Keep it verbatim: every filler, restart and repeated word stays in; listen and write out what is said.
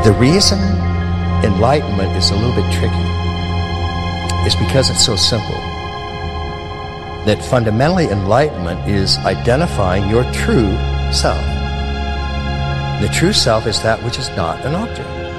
The reason enlightenment is a little bit tricky is because it's so simple. That fundamentally enlightenment is identifying your true self. The true self is that which is not an object.